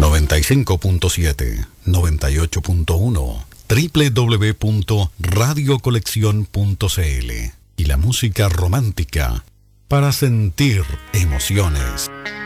95.7, 98.1, www.radiocolección.cl. Y la música romántica para sentir emociones.